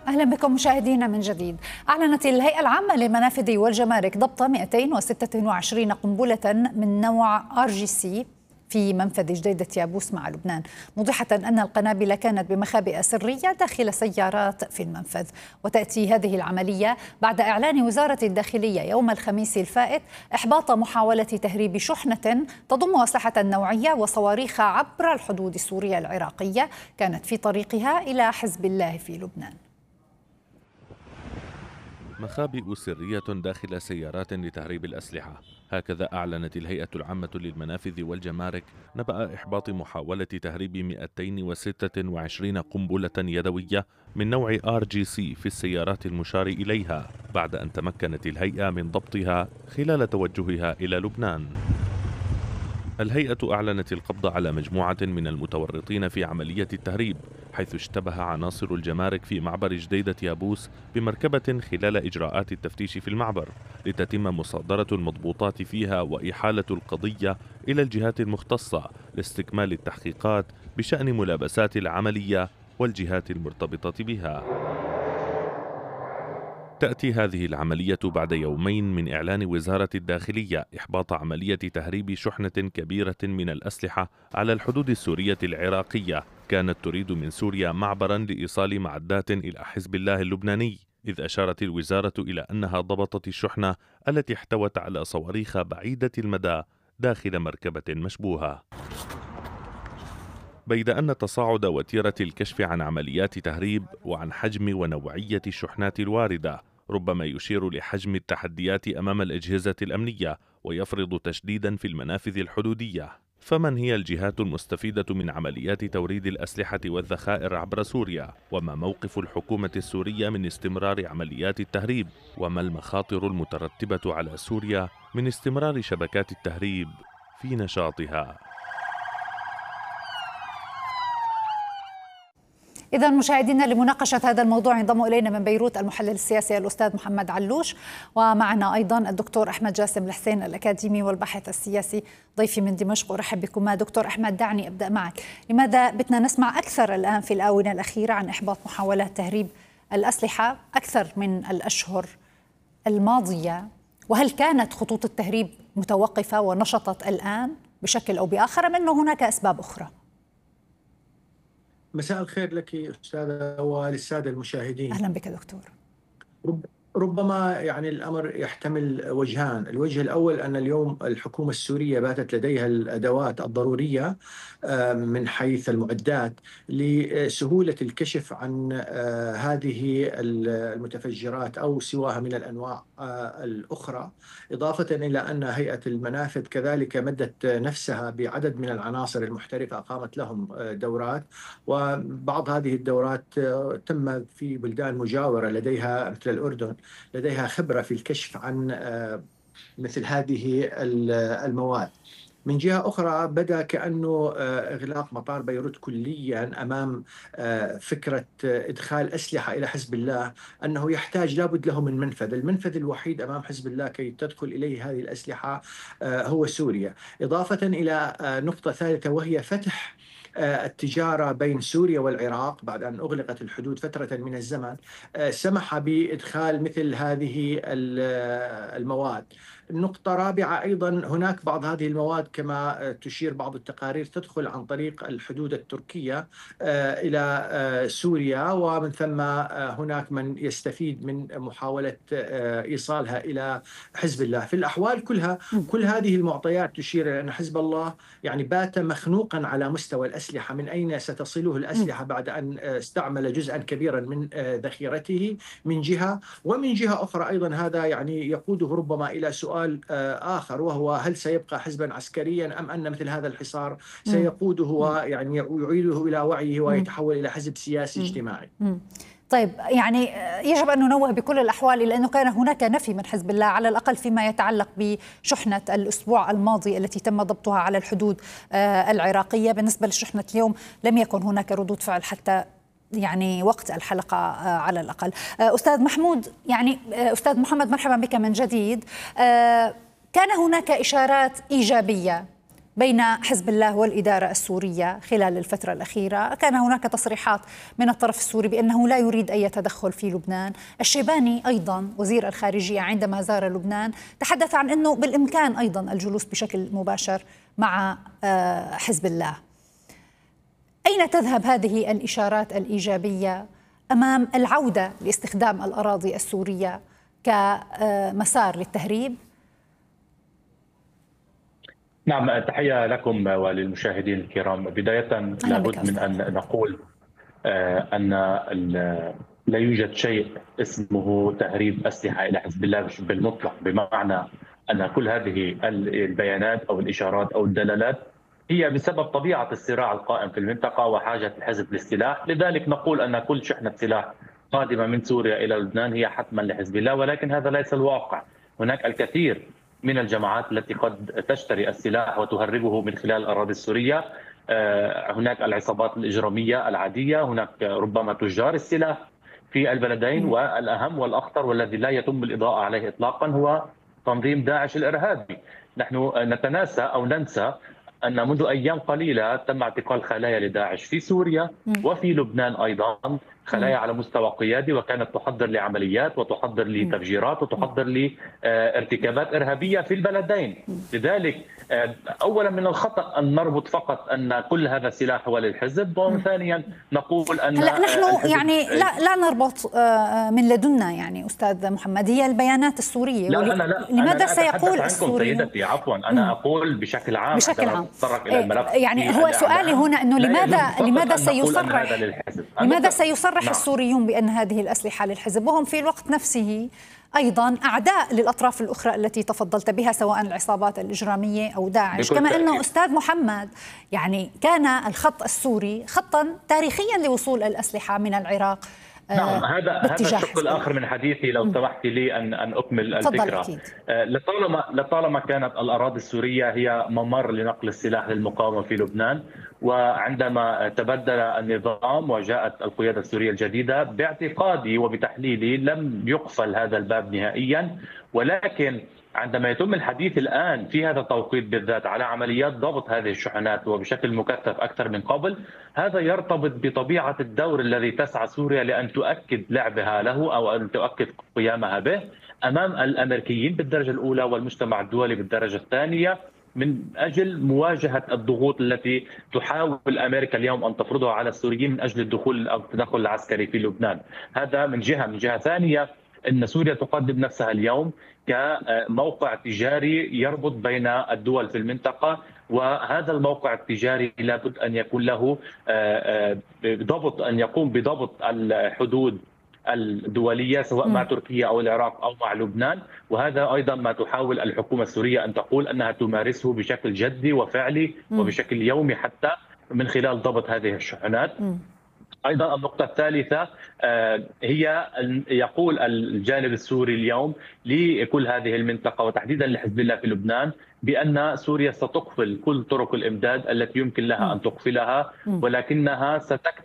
أهلا بكم مشاهدينا من جديد. أعلنت الهيئة العامة للمنافذ والجمارك ضبط 226 قنبلة من نوع RGC في منفذ جديدة يابوس مع لبنان، موضحة أن القنابل كانت بمخابئ سرية داخل سيارات في المنفذ. وتأتي هذه العملية بعد إعلان وزارة الداخلية يوم الخميس الفائت إحباط محاولة تهريب شحنة تضم أسلحة نوعية وصواريخ عبر الحدود السورية العراقية كانت في طريقها إلى حزب الله في لبنان. مخابئ سرية داخل سيارات لتهريب الأسلحة، هكذا أعلنت الهيئة العامة للمنافذ والجمارك نبأ إحباط محاولة تهريب 226 قنبلة يدوية من نوع RGC في السيارات المشار إليها، بعد أن تمكنت الهيئة من ضبطها خلال توجهها إلى لبنان. الهيئة أعلنت القبض على مجموعة من المتورطين في عملية التهريب، حيث اشتبه عناصر الجمارك في معبر جديدة يابوس بمركبة خلال إجراءات التفتيش في المعبر، لتتم مصادرة المضبوطات فيها وإحالة القضية إلى الجهات المختصة لاستكمال التحقيقات بشأن ملابسات العملية والجهات المرتبطة بها. تأتي هذه العملية بعد يومين من إعلان وزارة الداخلية إحباط عملية تهريب شحنة كبيرة من الأسلحة على الحدود السورية العراقية، كانت تريد من سوريا معبرا لإيصال معدات إلى حزب الله اللبناني، إذ أشارت الوزارة إلى أنها ضبطت الشحنة التي احتوت على صواريخ بعيدة المدى داخل مركبة مشبوهة. بيد أن تصاعد وتيرة الكشف عن عمليات تهريب وعن حجم ونوعية الشحنات الواردة ربما يشير لحجم التحديات أمام الأجهزة الأمنية ويفرض تشديدا في المنافذ الحدودية. فمن هي الجهات المستفيدة من عمليات توريد الأسلحة والذخائر عبر سوريا؟ وما موقف الحكومة السورية من استمرار عمليات التهريب؟ وما المخاطر المترتبة على سوريا من استمرار شبكات التهريب في نشاطها؟ إذا مشاهدينا، لمناقشة هذا الموضوع ينضم إلينا من بيروت المحلل السياسي الأستاذ محمد علوش، ومعنا أيضا الدكتور أحمد جاسم الحسين الأكاديمي والباحث السياسي ضيفي من دمشق. أرحب بكم. دكتور أحمد، دعني أبدأ معك. لماذا بدنا نسمع أكثر الآن في الآونة الأخيرة عن إحباط محاولات تهريب الأسلحة أكثر من الأشهر الماضية؟ وهل كانت خطوط التهريب متوقفة ونشطت الآن بشكل أو بآخر، أم أنه هناك أسباب أخرى؟ مساء الخير لك أستاذة وللسادة المشاهدين. أهلا بك دكتور. ربما الأمر يحتمل وجهان. الوجه الأول أن اليوم الحكومة السورية باتت لديها الأدوات الضرورية من حيث المعدات لسهولة الكشف عن هذه المتفجرات أو سواها من الأنواع الأخرى، إضافة إلى أن هيئة المنافذ كذلك مدت نفسها بعدد من العناصر المحترفة أقامت لهم دورات، وبعض هذه الدورات تم في بلدان مجاورة لديها مثل الأردن، لديها خبرة في الكشف عن مثل هذه المواد. من جهة أخرى بدأ كأنه إغلاق مطار بيروت كليا أمام فكرة إدخال أسلحة إلى حزب الله، أنه يحتاج لابد له من منفذ. المنفذ الوحيد أمام حزب الله كي تدخل إليه هذه الأسلحة هو سوريا، إضافة إلى نقطة ثالثة وهي فتح التجارة بين سوريا والعراق بعد أن أغلقت الحدود فترة من الزمن، سمح بإدخال مثل هذه المواد. نقطة رابعة أيضا، هناك بعض هذه المواد كما تشير بعض التقارير تدخل عن طريق الحدود التركية إلى سوريا، ومن ثم هناك من يستفيد من محاولة إيصالها إلى حزب الله. في الأحوال كلها كل هذه المعطيات تشير إلى أن حزب الله بات مخنوقا على مستوى الأسلحة. من أين ستصله الأسلحة بعد أن استعمل جزءا كبيرا من ذخيرته من جهة، ومن جهة أخرى أيضا هذا يقوده ربما إلى سؤال آخر، وهو هل سيبقى حزبا عسكريا أم أن مثل هذا الحصار سيقوده ويعيده إلى وعيه ويتحول إلى حزب سياسي اجتماعي. طيب، يجب أن ننوه بكل الأحوال إلى أنه كان هناك نفي من حزب الله على الأقل فيما يتعلق بشحنة الأسبوع الماضي التي تم ضبطها على الحدود العراقية. بالنسبة لشحنة اليوم لم يكن هناك ردود فعل حتى وقت الحلقة على الأقل. أستاذ محمود، أستاذ محمد، مرحبا بك من جديد. كان هناك إشارات إيجابية بين حزب الله والإدارة السورية خلال الفترة الأخيرة. كان هناك تصريحات من الطرف السوري بأنه لا يريد أي تدخل في لبنان. الشيباني أيضا وزير الخارجية عندما زار لبنان تحدث عن أنه بالإمكان أيضا الجلوس بشكل مباشر مع حزب الله. أين تذهب هذه الإشارات الإيجابية أمام العودة لاستخدام الأراضي السورية كمسار للتهريب؟ نعم، تحية لكم وللمشاهدين الكرام. بداية لابد من أن نقول أن لا يوجد شيء اسمه تهريب أسلحة إلى حزب الله بالمطلق، بمعنى أن كل هذه البيانات أو الإشارات أو الدلالات هي بسبب طبيعة الصراع القائم في المنطقة وحاجة الحزب للسلاح. لذلك نقول أن كل شحنة سلاح قادمة من سوريا إلى لبنان هي حتما لحزب الله، ولكن هذا ليس الواقع. هناك الكثير من الجماعات التي قد تشتري السلاح وتهربه من خلال الأراضي السورية. هناك العصابات الإجرامية العادية، هناك ربما تجار السلاح في البلدين، والأهم والأخطر والذي لا يتم الإضاءة عليه إطلاقا هو تنظيم داعش الإرهابي. نحن نتناسى أو ننسى أن منذ أيام قليلة تم اعتقال خلايا لداعش في سوريا وفي لبنان أيضا، خلايا على مستوى قيادي، وكانت تحضر لعمليات وتحضر لتفجيرات وتحضر لارتكابات إرهابية في البلدين. لذلك أولا من الخطأ أن نربط فقط أن كل هذا سلاح هو للحزب، وثانيا نقول أن لا نحن يعني لا نربط من لدنا يعني أستاذ محمد، هي البيانات السورية. لماذا سيقول السوري؟ سيدتي عفوا، أنا أقول بشكل عام. بشكل عام يعني هو سؤالي هنا أنه لماذا سيصرح السوريون بأن هذه الأسلحة للحزب وهم في الوقت نفسه أيضا أعداء للأطراف الأخرى التي تفضلت بها، سواء العصابات الإجرامية أو داعش. كما أنه أستاذ محمد يعني كان الخط السوري خطا تاريخيا لوصول الأسلحة من العراق. نعم، هذا الشق الآخر من حديثي لو سمحت لي أن أكمل الفكرة. لطالما كانت الأراضي السورية هي ممر لنقل السلاح للمقاومة في لبنان، وعندما تبدل النظام وجاءت القيادة السورية الجديدة باعتقادي وبتحليلي لم يقفل هذا الباب نهائيا. ولكن عندما يتم الحديث الآن في هذا التوقيت بالذات على عمليات ضبط هذه الشحنات وبشكل مكثف أكثر من قبل، هذا يرتبط بطبيعة الدور الذي تسعى سوريا لأن تؤكد لعبها له أو أن تؤكد قيامها به أمام الأمريكيين بالدرجة الأولى والمجتمع الدولي بالدرجة الثانية، من أجل مواجهة الضغوط التي تحاول أمريكا اليوم أن تفرضها على السوريين من أجل الدخول أو التدخل العسكري في لبنان. هذا من جهة. من جهة ثانية أن سوريا تقدم نفسها اليوم كموقع تجاري يربط بين الدول في المنطقة، وهذا الموقع التجاري لابد أن يكون له ضبط، أن يقوم بضبط الحدود الدولية سواء مع تركيا أو العراق أو مع لبنان. وهذا أيضا ما تحاول الحكومة السورية أن تقول أنها تمارسه بشكل جدي وفعلي وبشكل يومي حتى من خلال ضبط هذه الشحنات. أيضا النقطة الثالثة هي يقول الجانب السوري اليوم لكل هذه المنطقة وتحديدا لحزب الله في لبنان بأن سوريا ستقفل كل طرق الإمداد التي يمكن لها أن تقفلها، ولكنها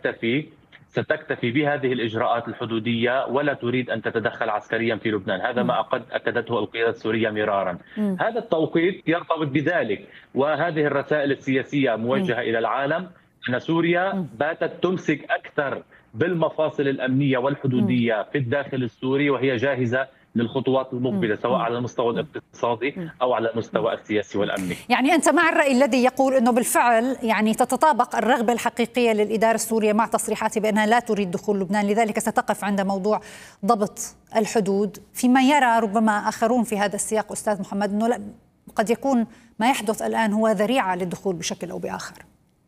ستكتفي بهذه الإجراءات الحدودية ولا تريد أن تتدخل عسكريا في لبنان. هذا ما قد أكدته القيادة السورية مرارا. هذا التوقيت يرتبط بذلك، وهذه الرسائل السياسية موجهة إلى العالم أن سوريا باتت تمسك أكثر بالمفاصل الأمنية والحدودية في الداخل السوري، وهي جاهزة للخطوات المقبلة سواء على المستوى الاقتصادي أو على المستوى السياسي والأمني. يعني أنت مع الرأي الذي يقول أنه بالفعل يعني تتطابق الرغبة الحقيقية للإدارة السورية مع تصريحاتها بأنها لا تريد دخول لبنان، لذلك ستقف عند موضوع ضبط الحدود، فيما يرى ربما آخرون في هذا السياق أستاذ محمد أنه لا، قد يكون ما يحدث الآن هو ذريعة للدخول بشكل أو بآخر.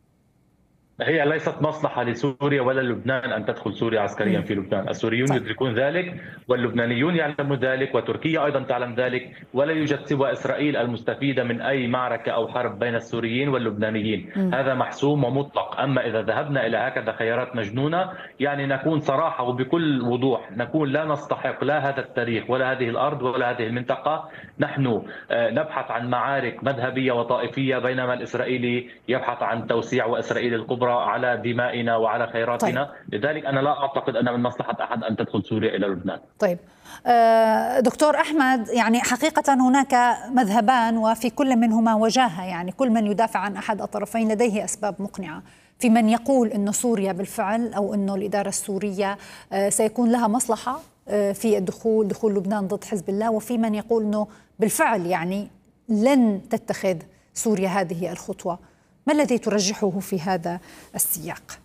هي ليست مصلحة لسوريا ولا لبنان أن تدخل سوريا عسكريا في لبنان. السوريون يدركون ذلك واللبنانيون يعلمون ذلك وتركيا أيضا تعلم ذلك، ولا يوجد سوى إسرائيل المستفيدة من أي معركة أو حرب بين السوريين واللبنانيين. هذا محسوم ومطلق. أما إذا ذهبنا إلى هكذا خيارات مجنونة يعني نكون صراحة وبكل وضوح نكون لا نستحق لا هذا التاريخ ولا هذه الأرض ولا هذه المنطقة. نحن نبحث عن معارك مذهبية وطائفية بينما الإسرائيلي يبحث عن توسيع وإسرائيل الكبرى الكبرى على دمائنا وعلى خيراتنا. طيب. لذلك أنا لا أعتقد أن من مصلحة أحد أن تدخل سوريا إلى لبنان. طيب دكتور أحمد، يعني حقيقة هناك مذهبان وفي كل منهما وجاهة، يعني كل من يدافع عن أحد الطرفين لديه أسباب مقنعة. في من يقول أن سوريا بالفعل أو أنه الإدارة السورية سيكون لها مصلحة في دخول لبنان ضد حزب الله، وفي من يقول أنه بالفعل يعني لن تتخذ سوريا هذه الخطوة. ما الذي ترجحه في هذا السياق؟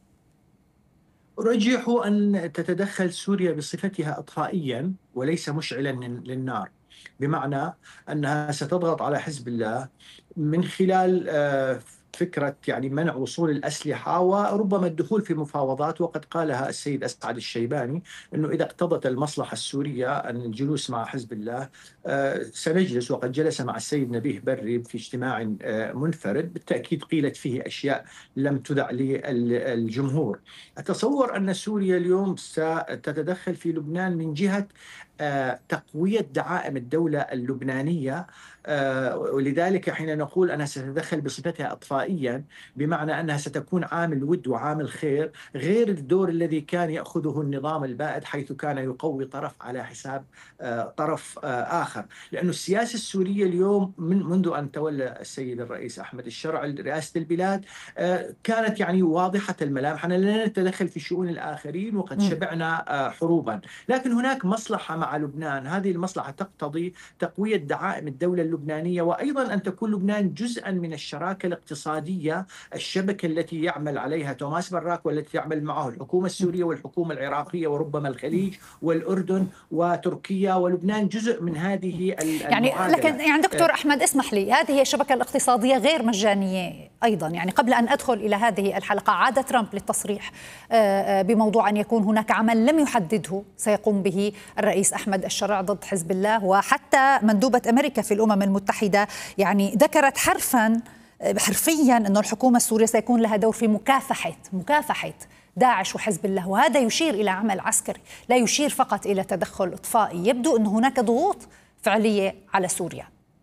أرجح أن تتدخل سوريا بصفتها إطفائيا وليس مشعلا للنار، بمعنى أنها ستضغط على حزب الله من خلال فكرة يعني منع وصول الأسلحة وربما الدخول في مفاوضات. وقد قالها السيد أسعد الشيباني أنه إذا اقتضت المصلحة السورية أن الجلوس مع حزب الله سنجلس، وقد جلس مع السيد نبيه بري في اجتماع منفرد بالتأكيد قيلت فيه أشياء لم تذع للجمهور. أتصور أن سوريا اليوم ستتدخل في لبنان من جهة تقوية دعائم الدولة اللبنانية، ولذلك حين نقول أنها ستتدخل بصفتها إطفائيا بمعنى أنها ستكون عامل ود وعامل خير، غير الدور الذي كان يأخذه النظام البائد حيث كان يقوي طرف على حساب طرف آخر. لأن السياسة السورية اليوم منذ أن تولى السيد الرئيس أحمد الشرع رئاسة البلاد كانت يعني واضحة الملامح، أننا لا نتدخل في شؤون الآخرين وقد شبعنا حروبا، لكن هناك مصلحة مع لبنان. هذه المصلحة تقتضي تقوية دعائم الدولة اللبنانية، وأيضا أن تكون لبنان جزءا من الشراكة الاقتصادية، الشبكة التي يعمل عليها توماس براك والتي يعمل معه الحكومة السورية والحكومة العراقية وربما الخليج والأردن وتركيا، ولبنان جزء من هذه يعني لكن يعني دكتور أحمد اسمح لي، هذه الشبكة الاقتصادية غير مجانية أيضا. يعني قبل أن أدخل إلى هذه الحلقة عاد ترامب للتصريح بموضوع أن يكون هناك عمل لم يحدده سيقوم به الرئيس أحمد الشرع ضد حزب الله، وحتى مندوبة أمريكا في الأمم المتحدة يعني ذكرت حرفيا أن الحكومة السورية سيكون لها دور في مكافحة داعش وحزب الله، وهذا يشير إلى عمل عسكري لا يشير فقط إلى تدخل إطفائي. يبدو أن هناك ضغوط فعلية على سوريا.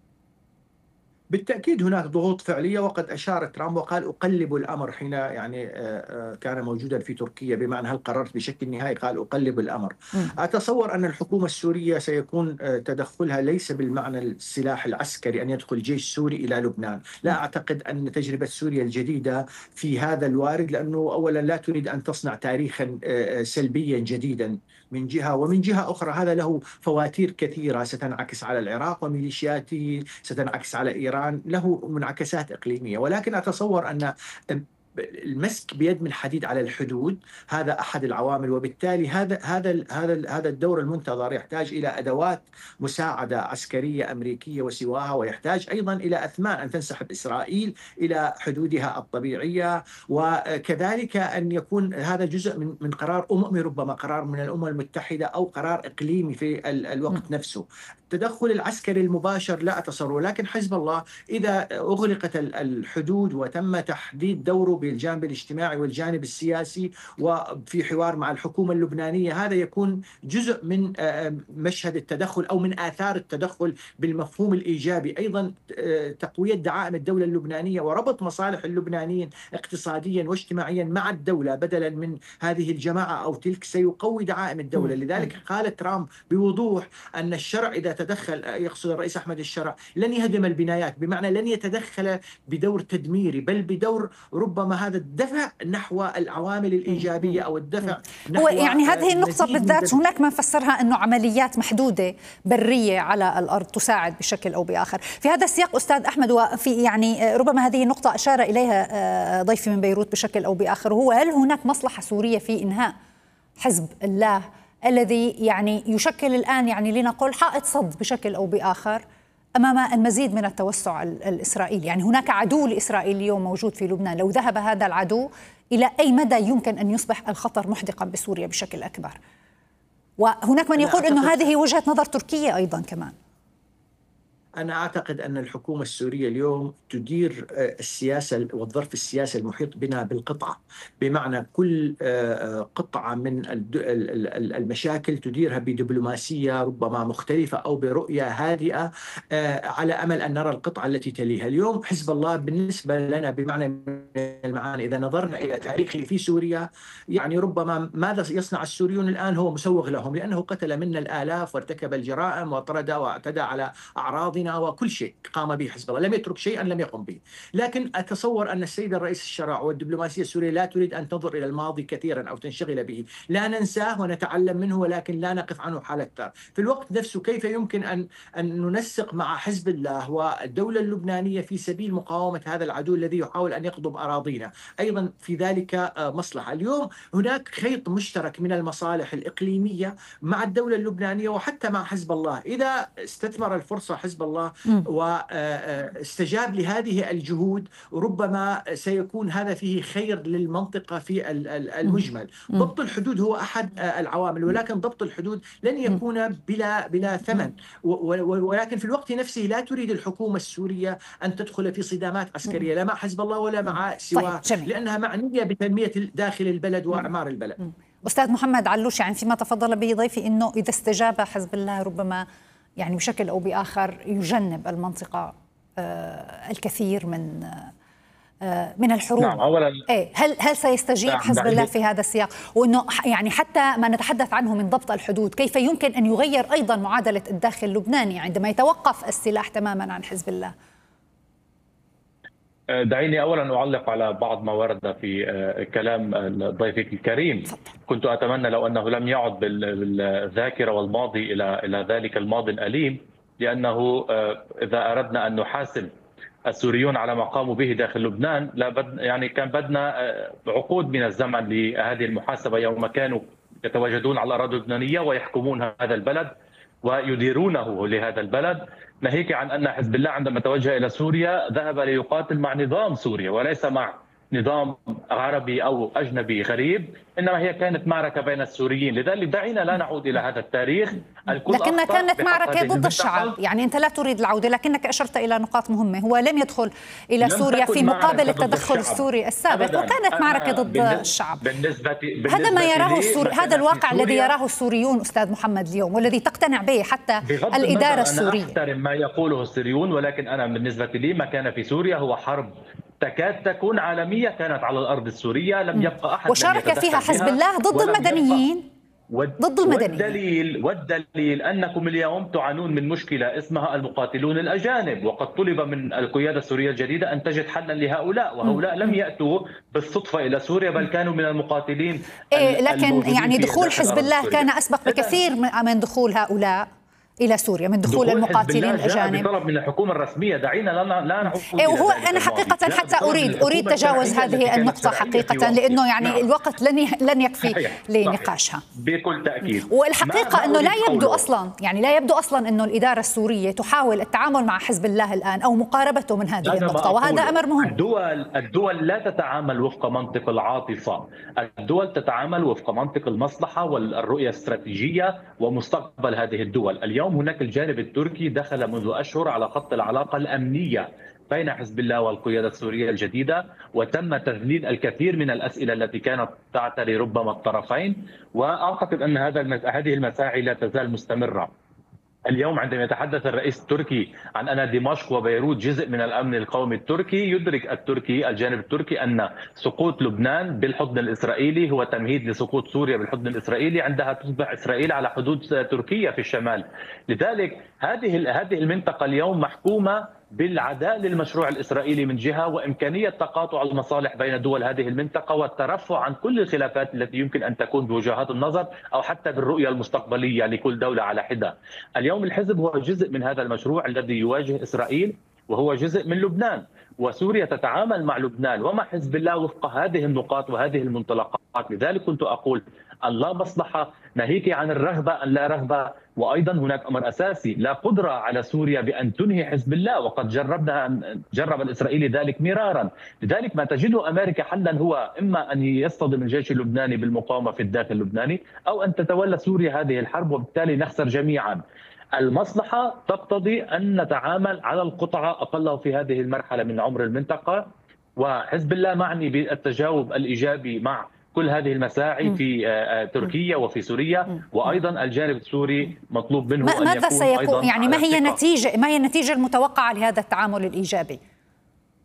بالتأكيد هناك ضغوط فعلية، وقد أشار ترامب وقال أقلب الأمر حين يعني كان موجودا في تركيا، بمعنى هل قررت بشكل نهائي؟ قال أقلب الأمر. أتصور أن الحكومة السورية سيكون تدخلها ليس بالمعنى السلاح العسكري أن يدخل جيش سوري إلى لبنان. لا أعتقد أن تجربة سوريا الجديدة في هذا الوارد، لأنه أولا لا تريد أن تصنع تاريخا سلبيا جديدا من جهة، ومن جهة أخرى هذا له فواتير كثيرة ستنعكس على العراق وميليشياته، ستنعكس على إيران، له منعكسات إقليمية. ولكن أتصور أن المسك بيد من حديد على الحدود هذا أحد العوامل، وبالتالي هذا الدور المنتظر يحتاج إلى أدوات مساعدة عسكرية أمريكية وسواها، ويحتاج أيضا إلى أثمان أن تنسحب إسرائيل إلى حدودها الطبيعية، وكذلك أن يكون هذا جزء من قرار أممي، ربما قرار من الأمم المتحدة أو قرار إقليمي في الوقت نفسه. التدخل العسكري المباشر لا أتصور، لكن حزب الله إذا أغلقت الحدود وتم تحديد دوره بالجانب الاجتماعي والجانب السياسي وفي حوار مع الحكومة اللبنانية، هذا يكون جزء من مشهد التدخل أو من آثار التدخل بالمفهوم الإيجابي. أيضا تقوية دعائم الدولة اللبنانية وربط مصالح اللبنانيين اقتصاديا واجتماعيا مع الدولة بدلا من هذه الجماعة أو تلك سيقوي دعائم الدولة. لذلك قال ترامب بوضوح أن الشرع إذا تدخل، يقصد الرئيس أحمد الشرع، لن يهدم البنايات، بمعنى لن يتدخل بدور تدميري بل بدور ربما هذا الدفع نحو العوامل الإيجابية أو الدفع نحو يعني هذه النقطة بالذات هناك من فسرها أنه عمليات محدودة برية على الأرض تساعد بشكل أو بآخر. في هذا السياق أستاذ أحمد، وفي يعني ربما هذه النقطة أشار إليها ضيفي من بيروت بشكل أو بآخر، هو هل هناك مصلحة سورية في إنهاء حزب الله الذي يعني يشكل الآن يعني لنقول حائط صد بشكل أو بآخر أمام المزيد من التوسع الإسرائيلي؟ يعني هناك عدو لإسرائيل اليوم موجود في لبنان، لو ذهب هذا العدو إلى أي مدى يمكن أن يصبح الخطر محدقا بسوريا بشكل أكبر؟ وهناك من يقول أنه هذه وجهة نظر تركية أيضا كمان. أنا أعتقد أن الحكومة السورية اليوم تدير السياسة والظرف السياسي المحيط بنا بالقطعة، بمعنى كل قطعة من المشاكل تديرها بدبلوماسية ربما مختلفة أو برؤية هادئة على أمل أن نرى القطعة التي تليها. اليوم حزب الله بالنسبة لنا بمعنى المعاني. إذا نظرنا إلى تاريخه في سوريا يعني ربما ماذا يصنع السوريون الآن هو مسوغ لهم، لأنه قتل منا الآلاف وارتكب الجرائم وطرد واعتدى على أعراضنا وكل شيء قام به حزب الله، لم يترك شيئا لم يقم به. لكن أتصور أن السيد الرئيس الشرع والدبلوماسية السورية لا تريد أن تنظر إلى الماضي كثيرا أو تنشغل به، لا ننساه ونتعلم منه ولكن لا نقف عنه حال الثار. في الوقت نفسه كيف يمكن أن ننسق مع حزب الله والدولة اللبنانية في سبيل مقاومة هذا العدو الذي يحاول أن يقضب أراضينا؟ أيضا في ذلك مصلحة. اليوم هناك خيط مشترك من المصالح الإقليمية مع الدولة اللبنانية وحتى مع حزب الله. إذا استثمر الفرصة حزب الله واستجاب لهذه الجهود ربما سيكون هذا فيه خير للمنطقة في المجمل. ضبط الحدود هو أحد العوامل، ولكن ضبط الحدود لن يكون بلا ثمن، ولكن في الوقت نفسه لا تريد الحكومة السورية أن تدخل في صدامات عسكرية لا مع حزب الله ولا مع سواه، لأنها معنية بتنمية داخل البلد وإعمار البلد. أستاذ محمد علوش، يعني فيما تفضل به ضيفي أنه إذا استجاب حزب الله ربما يعني بشكل أو بآخر يجنب المنطقة الكثير من الحروب. نعم، أولا هل سيستجيب حزب الله في هذا السياق؟ وأنه يعني حتى ما نتحدث عنه من ضبط الحدود كيف يمكن أن يغير أيضا معادلة الداخل اللبناني عندما يتوقف السلاح تماما عن حزب الله؟ دعيني أولا أعلق على بعض ما ورد في كلام ضيفك الكريم. كنت أتمنى لو أنه لم يعد بالذاكرة والماضي إلى ذلك الماضي الأليم، لأنه إذا أردنا أن نحاسب السوريون على ما قاموا به داخل لبنان يعني كان بدنا عقود من الزمن لهذه المحاسبة، يوم كانوا يتواجدون على الأراضي اللبنانية ويحكمون هذا البلد ويديرونه لهذا البلد، ناهيك عن أن حزب الله عندما توجه إلى سوريا ذهب ليقاتل مع نظام سوريا وليس مع نظام عربي أو أجنبي غريب، إنما هي كانت معركة بين السوريين. لذلك دعينا لا نعود إلى هذا التاريخ. لكنها كانت معركة ضد الشعب، يعني أنت لا تريد العودة، لكنك أشرت إلى نقاط مهمة. هو لم يدخل إلى سوريا في مقابل التدخل السوري السابق، وكانت معركة ضد الشعب. هذا ما يراه هذا الواقع الذي يراه السوريون أستاذ محمد اليوم، والذي تقتنع به حتى الإدارة السورية. أنا أحترم ما يقوله السوريون، ولكن أنا بالنسبة لي ما كان في سوريا هو حرب تكاد تكون عالمية كانت على الأرض السورية، لم يبقى أحد وشارك فيها حزب الله ضد المدنيين. والدليل أنكم اليوم تعانون من مشكلة اسمها المقاتلون الأجانب، وقد طلب من القيادة السورية الجديدة أن تجد حلا لهؤلاء، وهؤلاء لم يأتوا بالصدفة إلى سوريا بل كانوا من المقاتلين. لكن يعني دخول حزب الله كان أسبق بكثير من دخول هؤلاء إلى سوريا، من دخول المقاتلين الأجانب بطلب من الحكومة الرسمية. دعينا لا نعود وهو أنا حقيقة حتى أريد تجاوز هذه النقطة حقيقة، لأنه يعني الوقت لن يكفي لنقاشها بكل تأكيد. والحقيقة أنه لا يبدو أصلا أنه الإدارة السورية تحاول التعامل مع حزب الله الآن أو مقاربته من هذه النقطة، وهذا أمر مهم. الدول لا تتعامل وفق منطق العاطفة، الدول تتعامل وفق منطق المصلحة والرؤية الاستراتيجية ومستقبل هذه الدول. اليوم هناك الجانب التركي دخل منذ أشهر على خط العلاقة الأمنية بين حزب الله والقيادة السورية الجديدة، وتم تذليل الكثير من الأسئلة التي كانت تعتري ربما الطرفين، وأعتقد أن هذه المساعي لا تزال مستمرة. اليوم عندما يتحدث الرئيس التركي عن أن دمشق وبيروت جزء من الأمن القومي التركي، يدرك الجانب التركي أن سقوط لبنان بالحضن الإسرائيلي هو تمهيد لسقوط سوريا بالحضن الإسرائيلي عندها تصبح إسرائيل على حدود تركيا في الشمال. لذلك هذه المنطقة اليوم محكومة بالعداء للمشروع الإسرائيلي من جهة، وإمكانية تقاطع المصالح بين دول هذه المنطقة والترفع عن كل الخلافات التي يمكن أن تكون بوجهات النظر أو حتى بالرؤية المستقبلية لكل دولة على حدة. اليوم الحزب هو جزء من هذا المشروع الذي يواجه إسرائيل، وهو جزء من لبنان، وسوريا تتعامل مع لبنان ومع حزب الله وفق هذه النقاط وهذه المنطلقات. لذلك كنت أقول اللا مصلحة ناهيك عن الرغبة أن لا رغبة، وأيضا هناك أمر أساسي لا قدرة على سوريا بأن تنهي حزب الله، وقد جرب الإسرائيلي ذلك مرارا. لذلك ما تجده أمريكا حلا هو إما أن يصطدم الجيش اللبناني بالمقاومة في الداخل اللبناني، أو أن تتولى سوريا هذه الحرب وبالتالي نخسر جميعا. المصلحة تقتضي أن نتعامل على القطعة أقله في هذه المرحلة من عمر المنطقة، وحزب الله معني بالتجاوب الإيجابي مع كل هذه المساعي في تركيا وفي سوريا، وأيضا الجانب السوري مطلوب منه أن ماذا سيكون أيضاً يعني ما هي النتيجة المتوقعة لهذا التعامل الإيجابي؟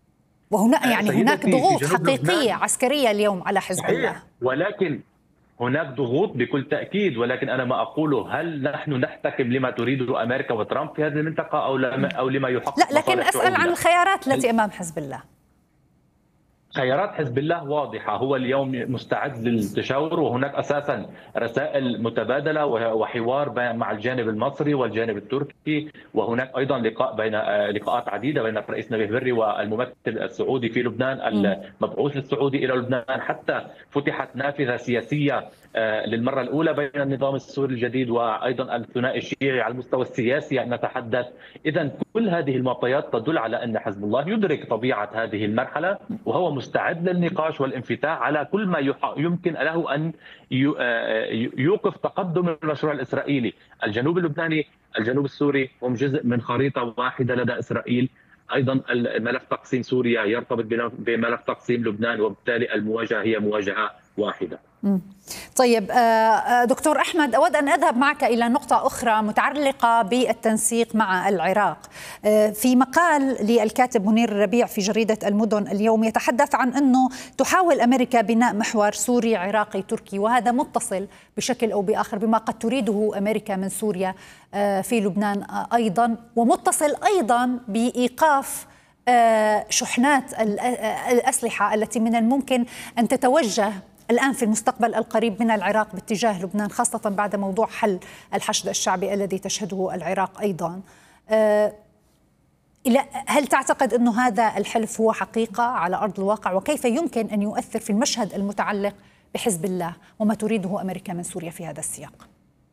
وهنا يعني هناك ضغوط حقيقية عسكرية اليوم على حزب الله. ولكن هناك ضغوط بكل تأكيد، ولكن أنا ما أقوله هل نحن نحتكم لما تريده أمريكا وترامب في هذه المنطقة أو لما يحقق لا، لكن أسأل عن الخيارات التي أمام حزب الله. خيارات حزب الله واضحة، هو اليوم مستعد للتشاور، وهناك أساسا رسائل متبادلة وحوار مع الجانب المصري والجانب التركي، وهناك أيضا لقاءات عديدة بين الرئيس نبيه بري والممثل السعودي في لبنان، المبعوث السعودي إلى لبنان، حتى فتحت نافذة سياسية للمرة الأولى بين النظام السوري الجديد وأيضا الثنائي الشيعي على المستوى السياسي أن نتحدث. إذا كل هذه المعطيات تدل على أن حزب الله يدرك طبيعة هذه المرحلة، وهو مستعد للنقاش والانفتاح على كل ما يمكن له أن يوقف تقدم المشروع الإسرائيلي. الجنوب اللبناني، الجنوب السوري هم جزء من خريطة واحدة لدى إسرائيل. أيضا ملف تقسيم سوريا يرتبط بملف تقسيم لبنان، وبالتالي المواجهة هي مواجهة واحدة. طيب دكتور أحمد، أود أن أذهب معك إلى نقطة أخرى متعلقة بالتنسيق مع العراق. في مقال للكاتب منير الربيع في جريدة المدن اليوم يتحدث عن أنه تحاول أمريكا بناء محور سوري عراقي تركي، وهذا متصل بشكل أو بآخر بما قد تريده أمريكا من سوريا في لبنان أيضا، ومتصل أيضا بإيقاف شحنات الأسلحة التي من الممكن أن تتوجه الآن في المستقبل القريب من العراق باتجاه لبنان، خاصة بعد موضوع حل الحشد الشعبي الذي تشهده العراق أيضا. هل تعتقد أن هذا الحلف هو حقيقة على أرض الواقع، وكيف يمكن أن يؤثر في المشهد المتعلق بحزب الله وما تريده أمريكا من سوريا في هذا السياق؟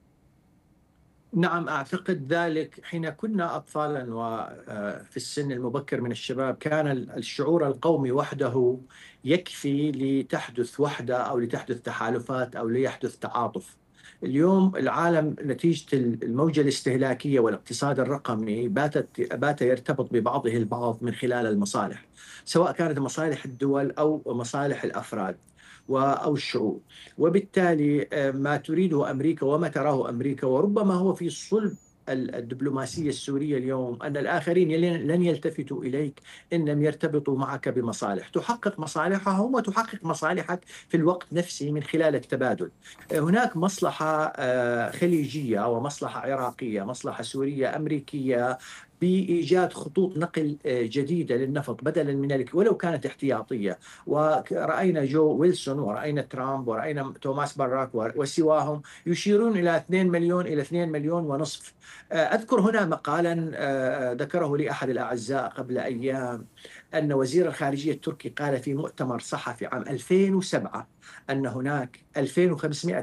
نعم، أعتقد ذلك. حين كنا أطفالا وفي السن المبكر من الشباب كان الشعور القومي وحده يكفي لتحدث وحدة أو لتحدث تحالفات أو ليحدث تعاطف. اليوم العالم نتيجة الموجة الاستهلاكية والاقتصاد الرقمي بات يرتبط ببعضه البعض من خلال المصالح، سواء كانت مصالح الدول أو مصالح الأفراد أو الشعوب. وبالتالي ما تريده أمريكا وما تراه أمريكا، وربما هو في صلب الدبلوماسية السورية اليوم، أن الآخرين لن يلتفتوا إليك إن لم يرتبطوا معك بمصالح، تحقق مصالحهم وتحقق مصالحك في الوقت نفسه من خلال التبادل. هناك مصلحة خليجية ومصلحة عراقية، مصلحة سورية أمريكية بإيجاد خطوط نقل جديدة للنفط بدلا من ولو كانت احتياطية. ورأينا جو ويلسون ورأينا ترامب ورأينا توماس باراك وسواهم يشيرون إلى 2 مليون إلى 2 مليون ونصف. أذكر هنا مقالا ذكره لي أحد الأعزاء قبل أيام، أن وزير الخارجية التركي قال في مؤتمر صحفي عام 2007 أن هناك 2500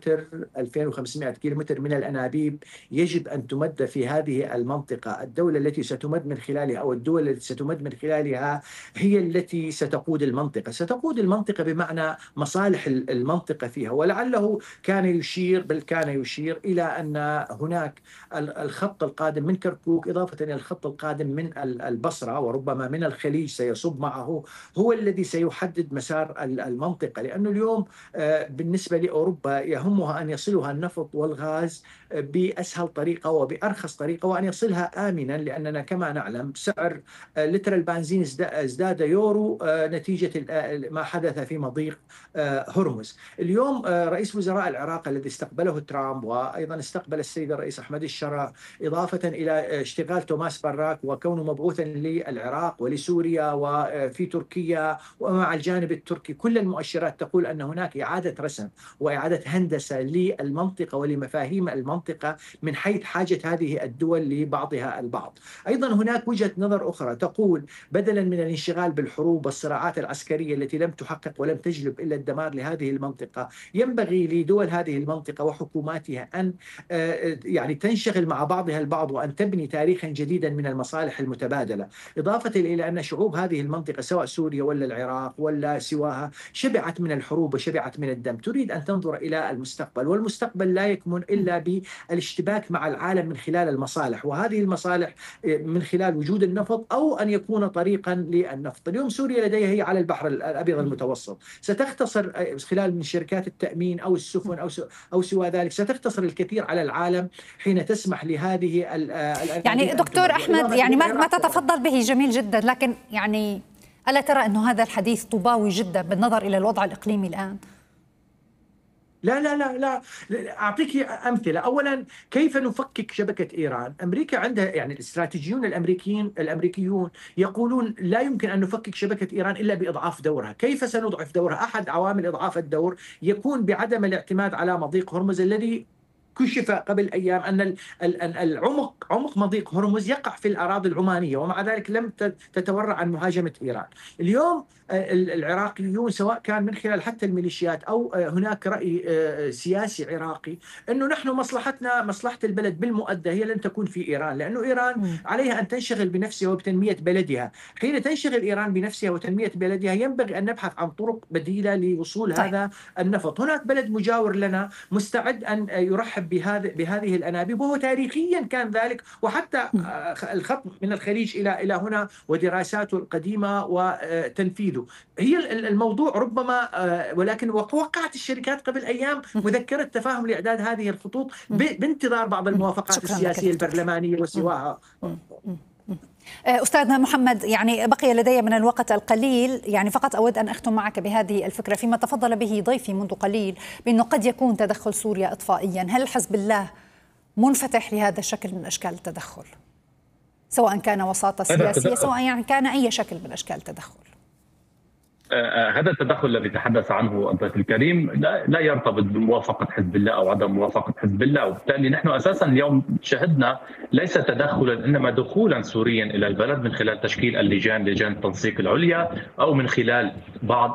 كيلومتر من الأنابيب يجب أن تمد في هذه المنطقة. الدولة التي ستمد من خلالها أو الدول التي ستمد من خلالها هي التي ستقود المنطقة بمعنى مصالح المنطقة فيها. ولعله كان يشير إلى أن هناك الخط القادم من كركوك إضافة إلى الخط القادم من البصرة وربما من الخليج سيصب معه، هو الذي سيحدد مسار المنطقة. لأنه اليوم بالنسبة لأوروبا يهمها أن يصلها النفط والغاز بأسهل طريقة وبأرخص طريقة، وأن يصلها آمنا، لأننا كما نعلم سعر لتر البنزين ازداد يورو نتيجة ما حدث في مضيق هرمز. اليوم رئيس وزراء العراق الذي استقبله ترامب وأيضا استقبل السيد الرئيس أحمد الشرع، إضافة إلى اشتغال توماس باراك وكونه مبعوثا للعراق ولسوريا وفي تركيا ومع الجانب التركي، كل المؤشرات تقول أن هناك إعادة رسم وإعادة هندسة للمنطقة ولمفاهيم المنطقة من حيث حاجة هذه الدول لبعضها البعض. أيضا هناك وجهة نظر أخرى تقول بدلا من الانشغال بالحروب والصراعات العسكرية التي لم تحقق ولم تجلب إلا الدمار لهذه المنطقة، ينبغي لدول هذه المنطقة وحكوماتها أن يعني تنشغل مع بعضها البعض وأن تبني تاريخا جديدا من المصالح المتبادلة. إضافة إلى أن شعوب هذه المنطقة سواء سوريا ولا العراق ولا سواها شبعت من الحروب وشبعت من الدم، تريد أن تنظر إلى المستقبل، والمستقبل لا يكمن إلا بالاشتباك مع العالم من خلال المصالح، وهذه المصالح من خلال وجود النفط أو أن يكون طريقا للنفط. اليوم سوريا لديها هي على البحر الأبيض المتوسط، ستختصر خلال من شركات التأمين أو السفن أو سوى ذلك، ستختصر الكثير على العالم حين تسمح لهذه يعني دكتور أحمد، يعني ما تتفضل به جميل جدا، لكن يعني ألا ترى أن هذا الحديث طوباوي جدا بالنظر إلى الوضع الإقليمي الآن؟ لا لا لا لا، أعطيك أمثلة. أولا، كيف نفكك شبكة إيران؟ أمريكا عندها، يعني الاستراتيجيون الأمريكيون يقولون لا يمكن أن نفكك شبكة إيران إلا بإضعاف دورها. كيف سنضعف دورها؟ أحد عوامل إضعاف الدور يكون بعدم الاعتماد على مضيق هرمز الذي كشف قبل أيام أن عمق مضيق هرمز يقع في الأراضي العمانية، ومع ذلك لم تتورع عن مهاجمة إيران. اليوم العراقيون سواء كان من خلال حتى الميليشيات أو هناك رأي سياسي عراقي أنه نحن مصلحتنا مصلحة البلد بالمؤدى هي لن تكون في إيران، لأنه إيران عليها أن تنشغل بنفسها وبتنمية بلدها. حين تنشغل إيران بنفسها وتنمية بلدها ينبغي أن نبحث عن طرق بديلة لوصول هذا النفط. هناك بلد مجاور لنا مستعد أن يرحب بهذه الأنابيب، وهو تاريخيا كان ذلك، وحتى الخط من الخليج إلى هنا ودراساته القديمة وتنفيذه. هي الموضوع ربما، ولكن وقعت الشركات قبل أيام مذكرة تفاهم لإعداد هذه الخطوط بانتظار بعض الموافقات السياسية البرلمانية وسواها. أستاذنا محمد، يعني بقي لدي من الوقت القليل، يعني فقط أود أن أختم معك بهذه الفكرة فيما تفضل به ضيفي منذ قليل بأنه قد يكون تدخل سوريا إطفائيا. هل حزب الله منفتح لهذا الشكل من أشكال التدخل، سواء كان وساطة سياسية سواء يعني كان أي شكل من أشكال التدخل؟ هذا التدخل الذي تحدث عنه الضيف الكريم لا يرتبط بموافقة حزب الله أو عدم موافقة حزب الله، وبالتالي نحن أساسا اليوم شهدنا ليس تدخلا إنما دخولا سوريا إلى البلد من خلال تشكيل لجان التنسيق العليا، أو من خلال بعض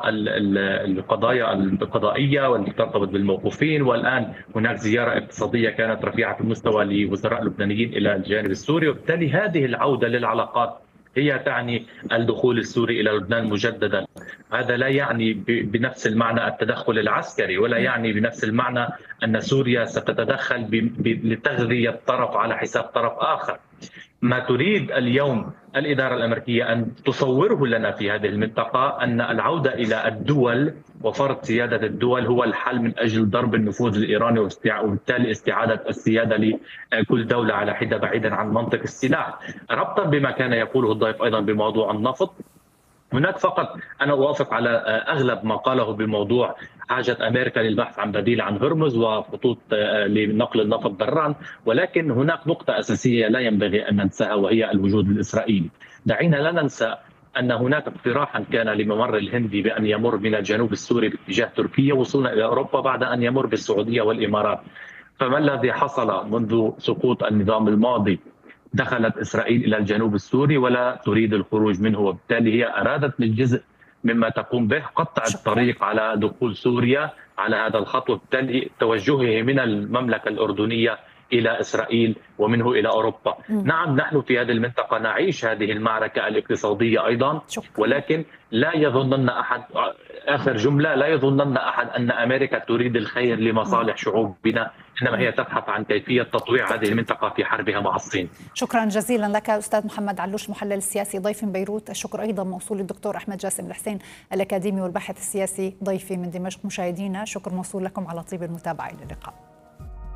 القضايا القضائية والتي ترتبط بالموقوفين. والآن هناك زيارة اقتصادية كانت رفيعة المستوى لوزراء لبنانيين إلى الجانب السوري، وبالتالي هذه العودة للعلاقات هي تعني الدخول السوري إلى لبنان مجددا. هذا لا يعني بنفس المعنى التدخل العسكري، ولا يعني بنفس المعنى أن سوريا ستتدخل لتغذية طرف على حساب طرف آخر. ما تريد اليوم الإدارة الأمريكية أن تصوره لنا في هذه المنطقة أن العودة إلى الدول وفرض سيادة الدول هو الحل من أجل ضرب النفوذ الإيراني وبالتالي استعادة السيادة لكل دولة على حدة بعيدا عن منطق السلاح. ربطا بما كان يقوله الضيف أيضا بموضوع النفط، هناك فقط أنا أوافق على أغلب ما قاله بموضوع حاجة أمريكا للبحث عن بديل عن هرمز وخطوط لنقل النفط برا، ولكن هناك نقطة أساسية لا ينبغي أن ننساها وهي الوجود الإسرائيلي. دعينا لا ننسى أن هناك اقتراحا كان لممر الهندي بأن يمر من الجنوب السوري باتجاه تركيا وصولا إلى أوروبا بعد أن يمر بالسعودية والإمارات. فما الذي حصل منذ سقوط النظام الماضي؟ دخلت إسرائيل إلى الجنوب السوري ولا تريد الخروج منه، وبالتالي هي أرادت من جزء مما تقوم به قطع الطريق على دخول سوريا على هذا الخط، وبالتالي توجهه من المملكة الأردنية إلى إسرائيل ومنه إلى أوروبا. نعم، نحن في هذه المنطقة نعيش هذه المعركة الاقتصادية أيضا، ولكن لا يظنن أحد، آخر جملة، لا يظنن أحد أن أمريكا تريد الخير لمصالح شعوبنا، إنما هي تبحث عن كيفية تطويع هذه المنطقة في حربها مع الصين. شكرا جزيلا لك أستاذ محمد علوش المحلل السياسي ضيف من بيروت. الشكر أيضا موصول للدكتور أحمد جاسم الحسين الأكاديمي والباحث السياسي ضيفي من دمشق. مشاهدينا شكر موصول لكم على طيب المتابعة. إلى اللقاء.